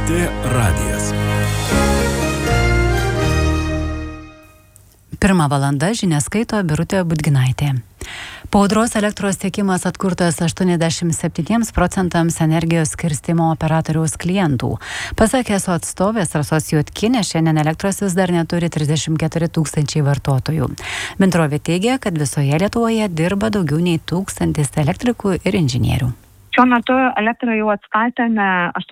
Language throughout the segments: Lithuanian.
LRT radijas. 1 valanda žinias skaito Birutė Budginaitė. Po audros elektros tiekimas atkurtas 87% energijos skirstymo operatoriaus klientų. Pasak ESO atstovės Rasos Juodkienės, šiandien elektros vis dar neturi 34 000 vartotojų. Bendrovė teigia, kad visoje Lietuvoje dirba daugiau nei 1000 elektrikų ir inžinierių. Šiuo metu elektrą jau atstatėme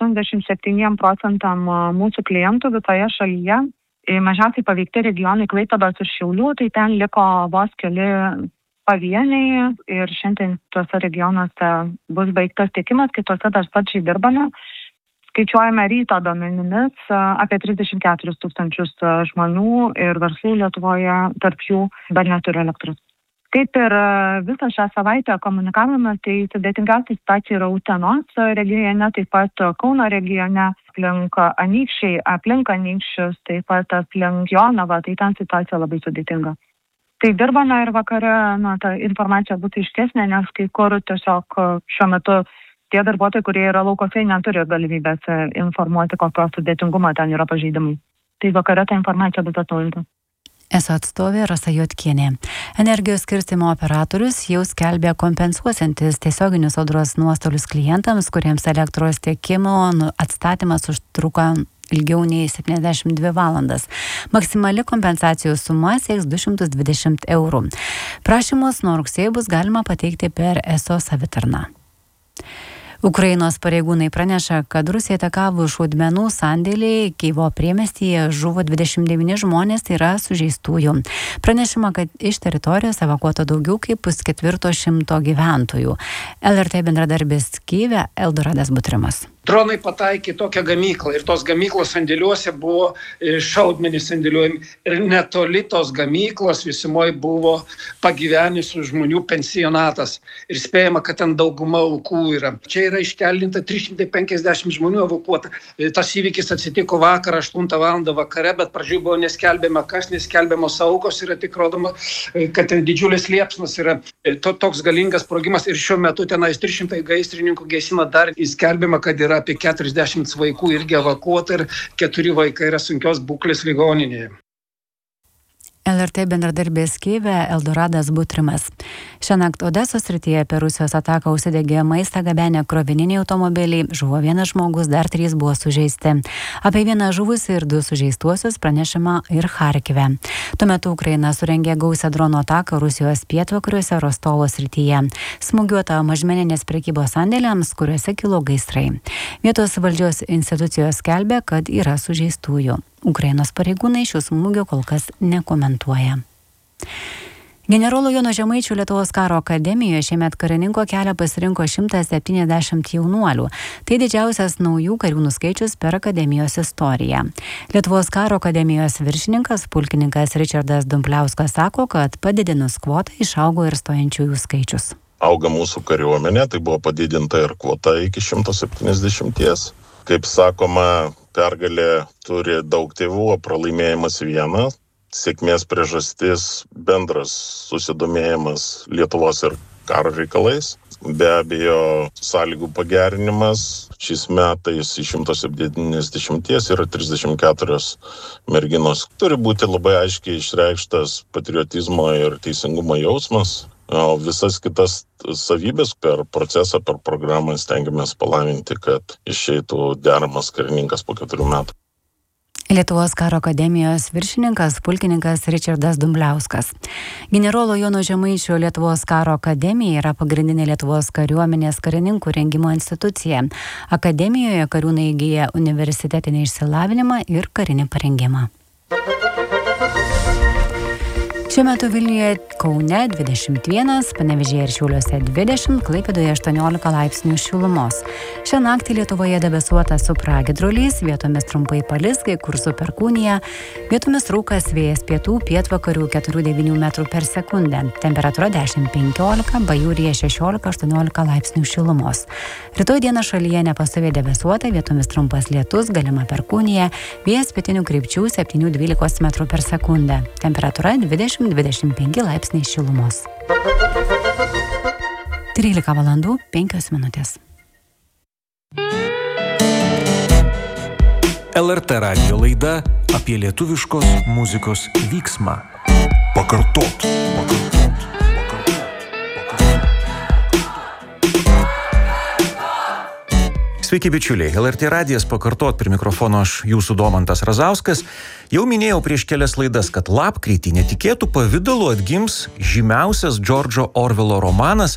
87% mūsų klientų visoje šalyje. Mažiausiai paveikti regionai Klaipėdos ir Šiaulių, tai ten liko vos keli pavieniai ir šiandien tuose regionuose bus baigtas tiekimas, kitose dar sparčiai dirbame. Skaičiuojame ryto duomenimis apie 34 000 žmonių ir verslų Lietuvoje, tarp jų dar neturi elektros. Kaip ir visą šią savaitę komunikavome, tai sudėtingiausia situacija yra Utenos regione, taip pat Kauno regione, aplink Anykščiai, aplink Anykščius, taip pat aplink Jonavą, tai ten situacija labai sudėtinga. Tai dirbame ir vakare, ta informacija bus aiškesnė, nes kai kur tiesiog šiuo metu tie darbuotojai, kurie yra laukose, neturi galimybės informuoti, kokio sudėtingumo ten yra pažeidimai. Tai vakare ta informacija bus atnaujinta. ESO atstovė Rasa Juodkienė. Energijos skirstymo operatorius jau skelbė kompensuosiantis tiesioginius audros nuostolius klientams, kuriems elektros tiekimo atstatymas užtruko ilgiau nei 72 valandas. Maksimali kompensacijų suma sieks 220 eurų. Prašymus nuo rugsėjo bus galima pateikti per ESO savitarną. Ukrainos pareigūnai praneša, kad Rusija atakavo šaudmenų sandėlį Kyjivo priemiestyje, žuvo 29 žmonės, tai yra sužeistųjų. Pranešama, kad iš teritorijos evakuota daugiau kaip 400 gyventojų. LRT bendradarbis Kyjive Eldoradas Butrimas. Dronai pataikė tokią gamyklą ir tos gamyklos sandėliuose buvo šaudmenys sandėliuojami ir netoli tos gamyklos visumoje buvo pagyvenusių žmonių pensionatas ir spėjama, kad ten dauguma aukų yra. Čia yra iškeldinta 350 žmonių evakuota. Tas įvykis atsitiko vakar 8 val. Vakare, bet pradžioje buvo neskelbiama kas, neskelbiamos aukos, yra tik rodoma, kad ten didžiulis liepsnas yra toks galingas sprogimas ir šiuo metu tenais 300 gaisrininkų gesina dar įskelbiama, kad yra apie 40 vaikų irgi evakuota ir 4 vaikai yra sunkios būklės ligoninėje. LRT bendradarbės Kyjive Eldoradas Butrimas. Šiąnakt Odesos srityje per Rusijos ataką užsidegė maistą gabenę krovininiai automobiliai, žuvo 1 žmogus, dar 3 buvo sužeisti. Apie 1 žuvusį ir 2 sužeistuosius pranešama ir Charkive. Tuo metu Ukraina surengė gausią drono ataką Rusijos pietvakariuose Rostovo srityje. Smūgiuota mažmeninės prekybos sandėliams, kuriuose kilo gaisrai. Vietos valdžios institucijos skelbia, kad yra sužeistųjų. Ukrainos pareigūnai šių smūgių kol kas nekomentuoja. Generolo Jono Žemaičio Lietuvos karo akademijoje šiemet karininko kelią pasirinko 170 jaunuolių. Tai didžiausias naujų kariūnų skaičius per akademijos istoriją. Lietuvos karo akademijos viršininkas, pulkininkas Richardas Dumbliauskas sako, kad padidinus kvotą išaugo ir stojančiųjų skaičius. Auga mūsų kariuomenė, tai buvo padidinta ir kvota iki 170. Kaip sakoma, pergalė turi daug tėvų, o pralaimėjimas vieną. Sėkmės priežastis bendras susidomėjimas Lietuvos ir karo reikalais. Be abejo, sąlygų pagerinimas. Šiais metais iš 170 yra 34 merginos. Turi būti labai aiškiai išreikštas patriotizmo ir teisingumo jausmas. O visas kitas savybės per procesą, per programą stengiamės palavinti, kad išeitų deramas karininkas po 4 metų. Lietuvos karo akademijos viršininkas, pulkininkas Richardas Dumbliauskas. Generolo Jono Žemaičio Lietuvos karo akademija yra pagrindinė Lietuvos kariuomenės karininkų rengimo institucija. Akademijoje kariūnai įgyja universitetinį išsilavinimą ir karinį parengimą. Šiuo metu Vilniuje, Kaune 21, Panevėžyje ir Šiauliuose 20, Klaipėdoje 18 laipsnių šilumos. Šią naktį Lietuvoje debesuota su pragiedruliais, vietomis trumpai palis, kai kur su perkūnija, vietomis rūkas, vėjas pietų, pietvakarių 4-9 metrų per sekundę. Temperatūra 10-15, Pajūryje 16-18 laipsnių šilumos. Rytoj dieną šalyje nepastoviai debesuota, vietomis trumpas lietus, galima perkūnija, vėjas pietinių krypčių 7-12 metrų per sekundę. Temperatūra 20-25 laipsniai šilumos. 13 valandų 5 minutės. LRT radijo laida apie lietuviškos muzikos vyksmą. Pakartot. Sveiki bičiuliai, LRT radijas pakartot, prie mikrofono aš jūsų Domantas Razauskas. Jau minėjau prieš kelias laidas, kad lapkritį netikėtų pavidalu atgims žymiausias Džordžo Orvelo romanas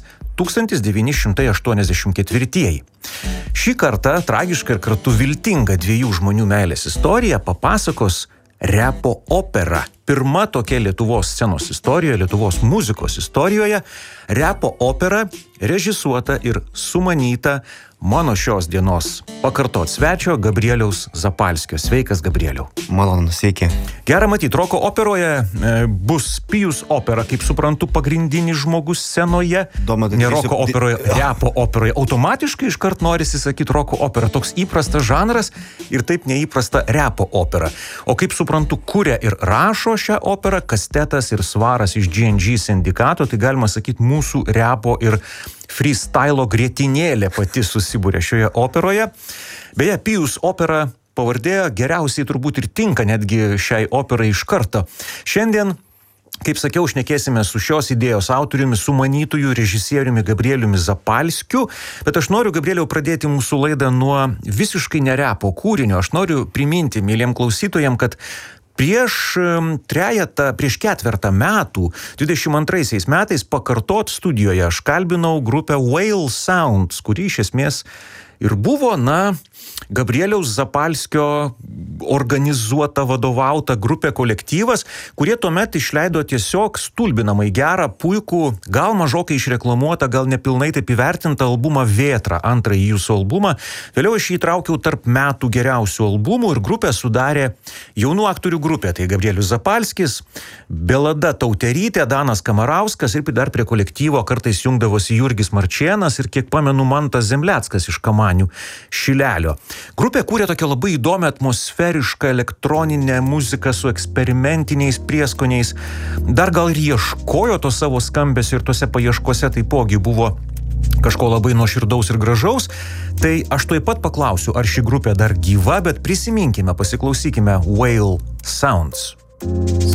1984. Šį kartą tragišką ir kartu viltingą dviejų žmonių meilės istoriją papasakos repo opera. Pirma tokia Lietuvos scenos istorijoje, Lietuvos muzikos istorijoje, repo opera režisuota ir sumanyta mano šios dienos pakartot svečio Gabrieliaus Zapalskio. Sveikas, Gabrieliau. Malonu, sveiki. Gera matyti, roko operoje bus Pijus opera, kaip suprantu, pagrindinis žmogus scenoje. Ne roko operoje, repo operoje. Automatiškai iškart norisi sakyti roko opera. Toks įprastas žanras ir taip neįprasta repo opera. O kaip suprantu, kuria ir rašo šią operą Kastetas ir Svaras iš G&G sindikato, tai galima sakyti mūsų repo ir freestylo grietinėlė pati susibūrė šioje operoje. Beje, Pijus opera pavardė geriausiai turbūt ir tinka netgi šiai operai iš karto. Šiandien, kaip sakiau, šnekėsime su šios idėjos autoriumi, sumanytojų režisieriumi Gabrieliumi Zapalskiu, bet aš noriu, Gabrieliau, pradėti mūsų laidą nuo visiškai nerepo kūrinio. Aš noriu priminti myliem klausytojam, kad prieš ketvertą metų, 22 metais, pakartot studijoje aš kalbinau grupę Whale Sounds, kuri iš esmės ir buvo, Gabrieliaus Zapalskio organizuota, vadovauta grupė kolektyvas, kurie tuomet išleido tiesiog stulbinamai gerą, puikų, gal mažokai išreklamuotą, gal nepilnai taip įvertintą albumą Vėtra, antrąjį jūsų albumą. Vėliau aš jį įtraukiau tarp metų geriausių albumų ir grupę sudarė jaunų aktorių grupė. Tai Gabrielius Zapalskis, Belada Tauterytė, Danas Kamarauskas ir dar prie kolektyvo kartais jungdavosi Jurgis Marčėnas ir, kiek pamenu, Mantas Zemleckas iš Kamanių Šilelio. Grupė kūrė tokią labai įdomią atmosferišką elektroninę muziką su eksperimentiniais prieskoniais. Dar gal ir ieškojo to savo skambesio ir tose paieškose taipogi buvo kažko labai nuoširdaus ir gražaus. Tai aš tuoj pat paklausiu, ar ši grupė dar gyva, bet prisiminkime, pasiklausykime Whale Sounds.